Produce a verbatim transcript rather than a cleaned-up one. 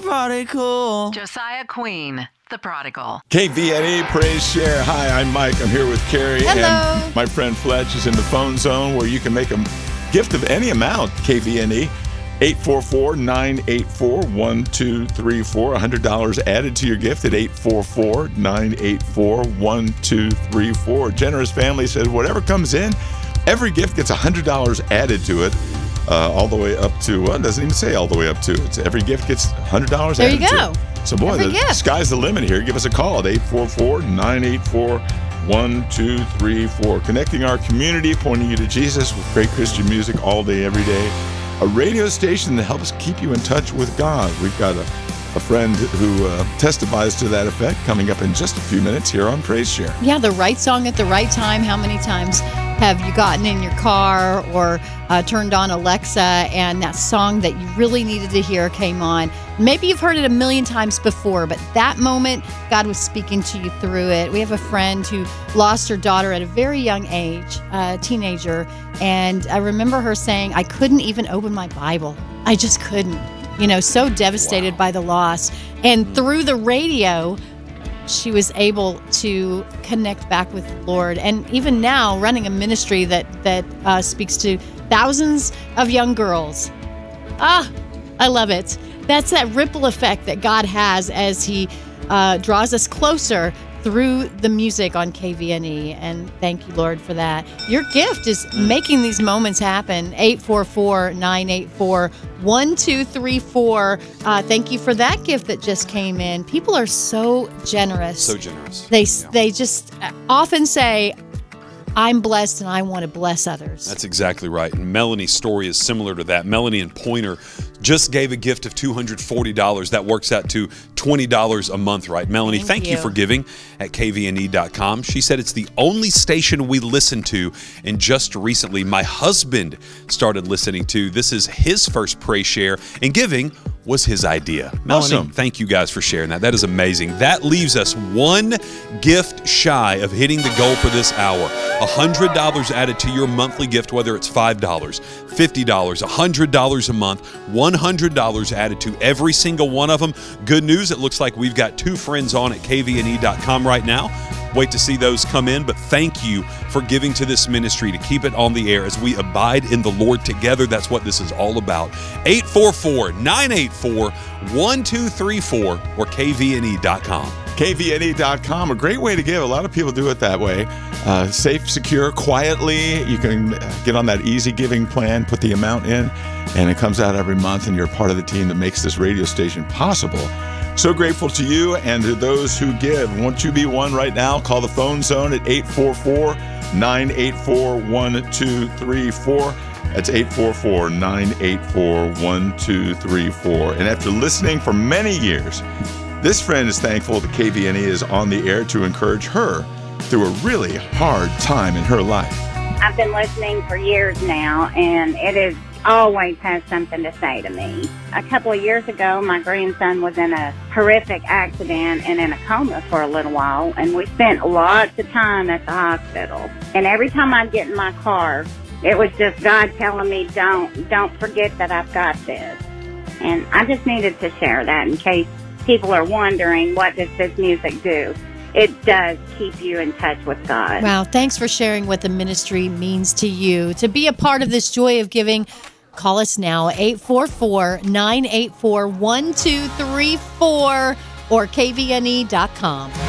prodigal. Josiah Queen, the prodigal. K V N E Praise Share. Hi, I'm Mike. I'm here with Carrie. Hello. And my friend Fletch is in the phone zone where you can make a gift of any amount. K V N E, eight four four, nine eight four, one two three four. one hundred dollars added to your gift at eight four four, nine eight four, one two three four. Generous Family says whatever comes in, every gift gets one hundred dollars added to it. Uh, all the way up to, well, it doesn't even say all the way up to. It's every gift gets one hundred dollars There added you go. to it. So, boy, Every the gift. sky's the limit here. Give us a call at eight four four, nine eight four, one two three four. Connecting our community, pointing you to Jesus with great Christian music all day, every day. A radio station that helps keep you in touch with God. We've got a, a friend who uh, testifies to that effect coming up in just a few minutes here on Praise Share. Yeah, the right song at the right time. How many times have you gotten in your car or uh, turned on Alexa and that song that you really needed to hear came on? Maybe you've heard it a million times before, but that moment, God was speaking to you through it. We have a friend who lost her daughter at a very young age, a teenager, and I remember her saying, I couldn't even open my Bible. I just couldn't. You know, so devastated wow. by the loss. And through the radio, she was able to connect back with the Lord. And even now, running a ministry that, that uh, speaks to thousands of young girls. Ah, I love it. That's that ripple effect that God has as he uh, draws us closer through the music on K V N E. And thank you, Lord, for that. Your gift is making these moments happen. eight four four, nine eight four, one two three four. Uh, thank you for that gift that just came in. People are so generous. So generous. They, Yeah. they just often say, I'm blessed and I want to bless others. That's exactly right. And Melanie's story is similar to that. Melanie in Pointer just gave a gift of two hundred forty dollars. That works out to twenty dollars a month, right? Melanie, Thank thank you. you for giving at K V N E dot com. She said it's the only station we listen to, and just recently my husband started listening to. This is his first Praise Share, and giving was his idea. Melanie, Awesome. Thank you guys for sharing that. That is amazing. That leaves us one gift shy of hitting the goal for this hour. one hundred dollars added to your monthly gift, whether it's five dollars, fifty dollars, one hundred dollars a month, one hundred dollars added to every single one of them. Good news, it looks like we've got two friends on at K V N E dot com right now. Wait to see those come in, but thank you for giving to this ministry to keep it on the air as we abide in the Lord together. That's what this is all about. eight four four, nine eight four, one two three four or K V N E dot com. K V N E dot com, a great way to give. A lot of people do it that way. Uh, safe, secure, quietly. You can get on that easy giving plan, put the amount in, and it comes out every month, and you're part of the team that makes this radio station possible. So grateful to you and to those who give. Won't you be one right now? Call the phone zone at eight four four, nine eight four, one two three four. That's eight four four, nine eight four, one two three four. And after listening for many years, this friend is thankful that K V N E is on the air to encourage her through a really hard time in her life. I've been listening for years now, and it is always has something to say to me. A couple of years ago, my grandson was in a horrific accident and in a coma for a little while, and we spent lots of time at the hospital. And every time I'd get in my car, it was just God telling me, don't, don't forget that I've got this. And I just needed to share that in case people are wondering, what does this music do? It does keep you in touch with God. Wow, thanks for sharing what the ministry means to you. To be a part of this joy of giving, call us now, eight four four, nine eight four, one two three four or K V N E dot com.